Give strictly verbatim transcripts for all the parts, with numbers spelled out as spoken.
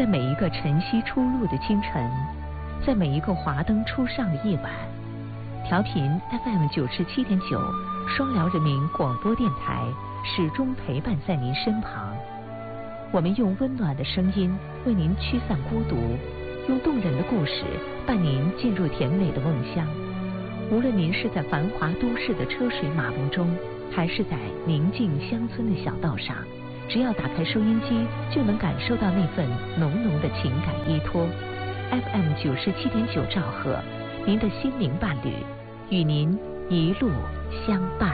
在每一个晨曦初露的清晨，在每一个华灯初上的夜晚，调频 F M 九十七点九，双辽人民广播电台始终陪伴在您身旁。我们用温暖的声音为您驱散孤独，用动人的故事伴您进入甜美的梦乡。无论您是在繁华都市的车水马龙中，还是在宁静乡村的小道上，只要打开收音机，就能感受到那份浓浓的情感依托。F M 九十七点九兆赫，您的心灵伴侣，与您一路相伴。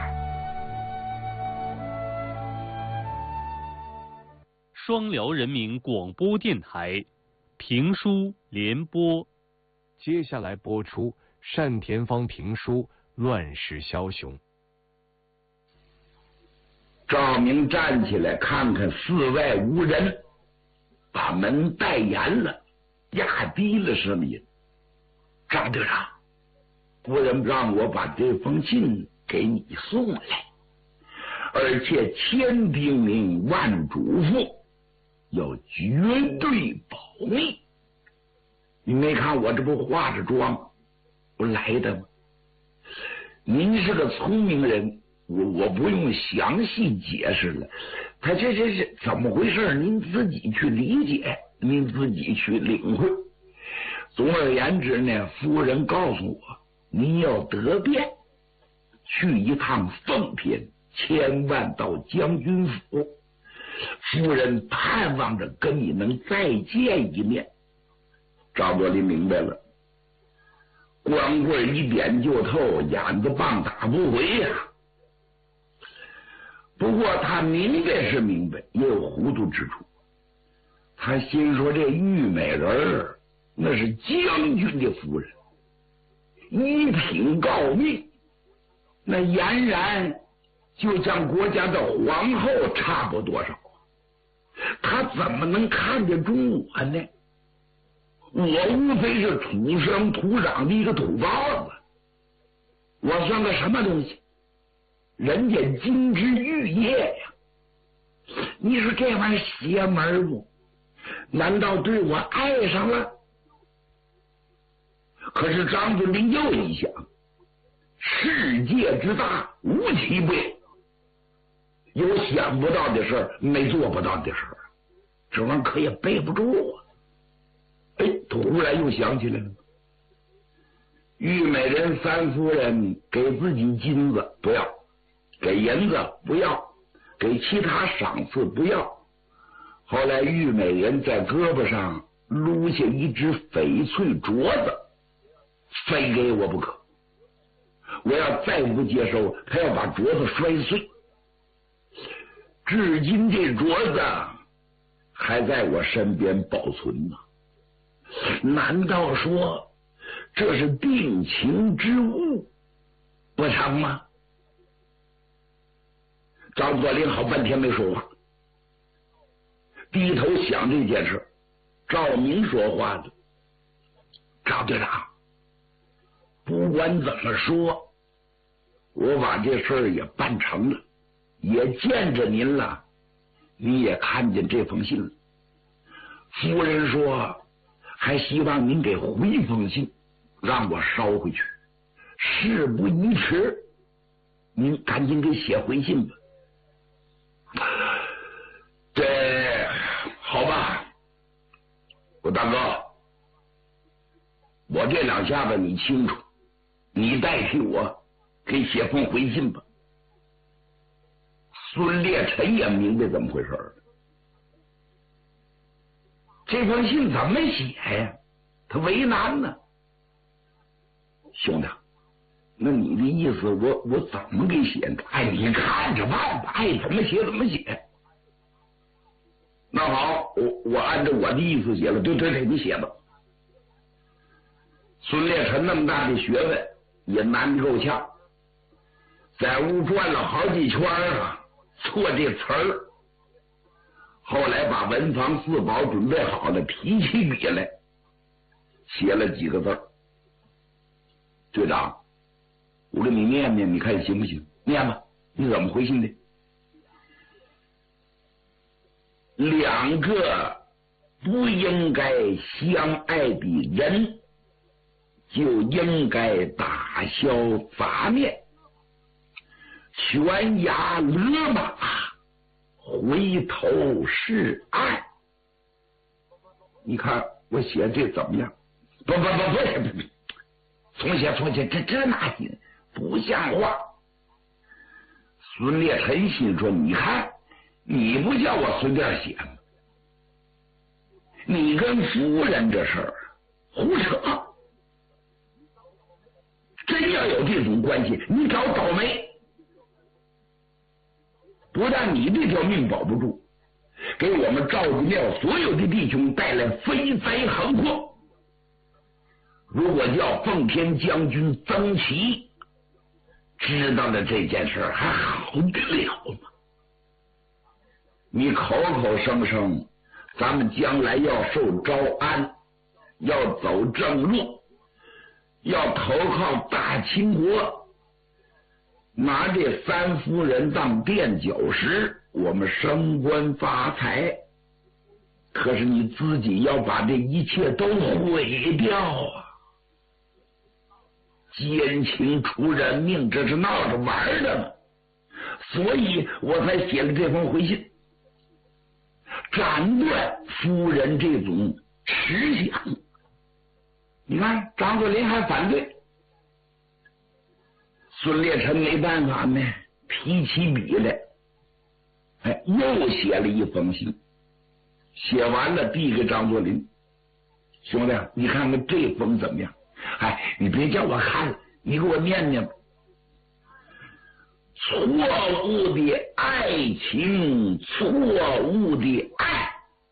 双辽人民广播电台评书联播， 接下来播出单田芳评书《乱世枭雄》。 赵明站起来，看看寺外无人，把门带严了，压低了声音：“张队长，夫人让我把这封信给你送来，而且千叮咛万嘱咐，要绝对保密。你没看我这不化着妆不来的吗？您是个聪明人，我我不用详细解释了，他这这是怎么回事？您自己去理解，您自己去领会。总而言之呢，夫人告诉我，您要得便，去一趟奉天，千万到将军府。夫人盼望着跟你能再见一面。”张作霖明白了，光棍一点就透，眼子棒打不回呀、啊。不过他明白是明白，也有糊涂之处。他心说，这玉美人那是将军的夫人，一品诰命，那俨然就像国家的皇后差不多少，他怎么能看得中我呢？我无非是土生土长的一个土包子，我算个什么东西？人家金枝玉叶呀！你说这玩意儿邪门不？难道对我爱上了？可是张作霖又一想，世界之大，无奇不有，有想不到的事儿，没做不到的事儿，这玩意儿可也背不住啊！哎，突然又想起来了，玉美人三夫人给自己金子不要，给银子不要，给其他赏赐不要。后来玉美人在胳膊上撸下一只翡翠镯子，非给我不可。我要再不接受，她要把镯子摔碎。至今这镯子还在我身边保存呢。难道说这是定情之物，不成吗？张作霖好半天没说话，低头想这件事。赵明说话的：“赵队长，不管怎么说，我把这事儿也办成了，也见着您了，你也看见这封信了。夫人说还希望您给回封信，让我捎回去。事不宜迟，您赶紧给写回信吧。”这好吧，我大哥，我这两下子你清楚，你代替我给写封回信吧。孙烈臣也明白怎么回事了。这封信怎么写呀？他为难呢。兄弟，那你的意思我我怎么给写呢？哎，你看着办吧，爱怎么写怎么写。那好，我我按照我的意思写了。对对对，你写吧。孙烈臣那么大的学问也难够呛，在屋转了好几圈啊，错这词儿。后来把文房四宝准备好了，提起笔来，写了几个字儿。队长，我给你念念，你看行不行？念吧，你怎么回信的？两个不应该相爱的人，就应该打消杂念，悬崖勒马，回头是岸。你看我写这怎么样？不不不不不，重写重写，这这哪行？不像话！孙烈臣心说：“你看，你不叫我随便写吗？你跟夫人这事儿胡扯！真要有这种关系，你找倒霉！不但你这条命保不住，给我们赵子庙所有的弟兄带来飞灾横祸。如果叫奉天将军曾琦知道了这件事，还好得了吗？你口口声声咱们将来要受招安，要走正路，要投靠大清国，拿这三夫人当垫脚石，我们升官发财。可是你自己要把这一切都毁掉啊！奸情出人命，这是闹着玩的呢。所以我才写了这封回信，斩断夫人这种痴想。你看张作霖还反对，孙烈臣没办法呢，提起笔来，哎，又写了一封信，写完了递给张作霖，兄弟，你看看这封怎么样？哎，你别叫我看了，你给我念念吧。错误的爱情，错误的爱，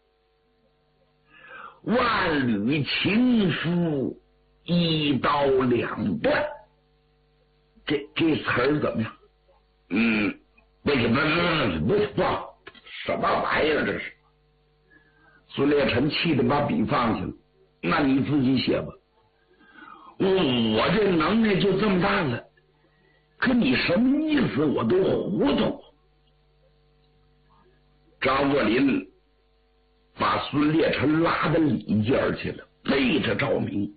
万缕情丝一刀两断。这这词儿怎么样？嗯，为什么不不什么玩意儿？这是孙烈臣气得把笔放下了。那你自己写吧。我这能耐就这么大了，可你什么意思我都糊涂。张作霖把孙烈臣拉到里间去了，背着赵明，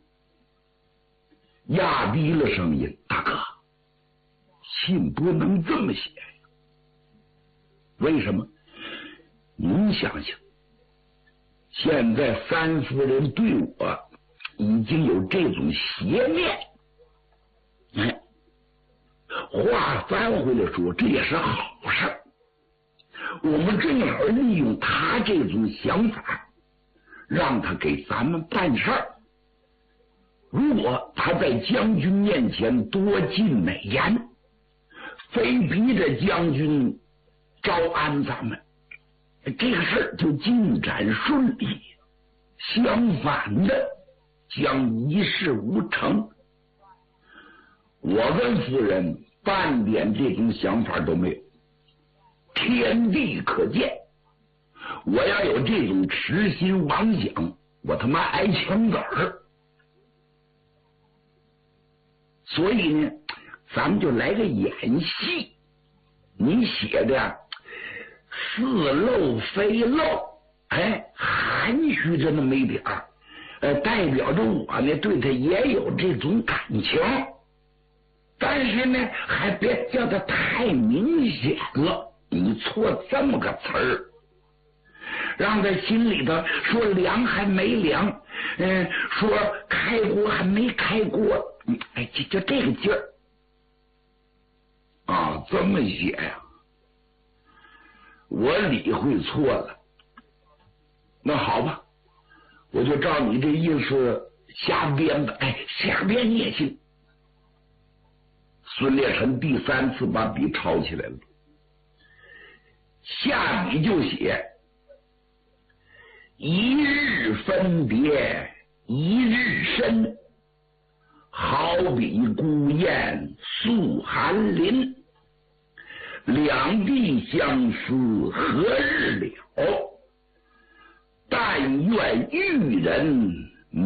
压低了声音：“大哥，信不能这么写呀！为什么？您想想，现在三夫人对我已经有这种邪念，哎，话翻回来说，这也是好事。我们正好利用他这种想法，让他给咱们办事儿。如果他在将军面前多进美言，非逼着将军招安咱们，这个事儿就进展顺利。相反的，将一事无成。我跟夫人半点这种想法都没有，天地可见。我要有这种痴心妄想，我他妈挨枪子儿。所以呢，咱们就来个演戏。你写的似漏非漏，哎，含蓄着那么一点儿，呃，代表着我呢对他也有这种感情，但是呢，还别叫他太明显了。你错这么个词儿，让他心里头说凉还没凉，嗯、呃，说开锅还没开锅，哎，就就这个劲儿啊，这么写呀、啊，我理会错了。那好吧，我就照你这意思瞎编吧。哎，瞎编也行。孙烈臣第三次把笔抄起来了，下笔就写：一日分别一日深，好比孤雁宿寒林。两地相思何日了？但愿遇人